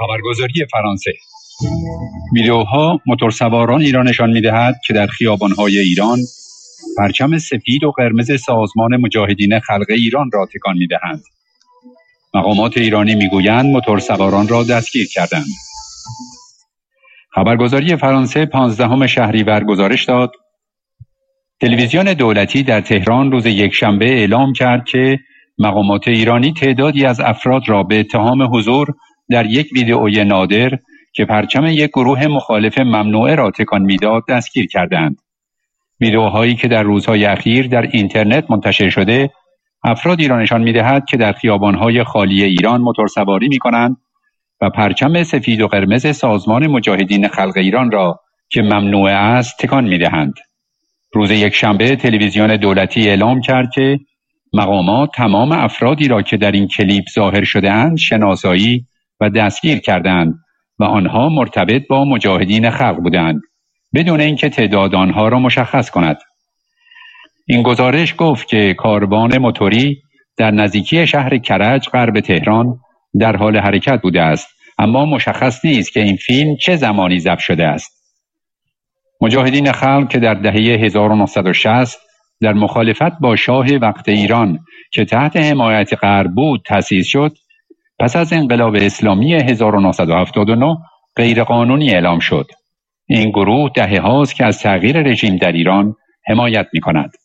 خبرگزاری فرانسه ویدئوها موتورسوارانی را نشان می‌دهد که در خیابان‌های ایران پرچم سفید و قرمز سازمان مجاهدین خلق ایران را تکان می‌دهند. مقامات ایرانی می‌گویند موتورسواران را دستگیر کردند. خبرگزاری فرانسه 15 شهریور گزارش داد تلویزیون دولتی در تهران روز یکشنبه اعلام کرد که مقامات ایرانی تعدادی از افراد را به اتهام حضور در یک ویدئوی نادر که پرچم یک گروه مخالف ممنوعه را تکان میداد دستگیر کردند. ویدئوهایی که در روزهای اخیر در اینترنت منتشر شده، افرادی را نشان می‌دهد که در خیابان‌های خالی ایران موتورسواری می‌کنند و پرچم سفید و قرمز سازمان مجاهدین خلق ایران را که ممنوع است تکان می‌دهند. روز یکشنبه تلویزیون دولتی اعلام کرد که مقامات تمام افرادی را که در این کلیپ ظاهر شده‌اند شناسایی و دستگیر کردند و آنها مرتبط با مجاهدین خلق بودند بدون اینکه تعداد آنها را مشخص کند. این گزارش گفت که کاروان موتوری در نزدیکی شهر کرج غرب تهران در حال حرکت بوده است، اما مشخص نیست که این فیلم چه زمانی ضبط شده است. مجاهدین خلق که در دهه 1960 در مخالفت با شاه وقت ایران که تحت حمایت غرب بود تأسیس شد، پس از انقلاب اسلامی 1979 غیرقانونی اعلام شد. این گروه دهه هاست که از تغییر رژیم در ایران حمایت می کند.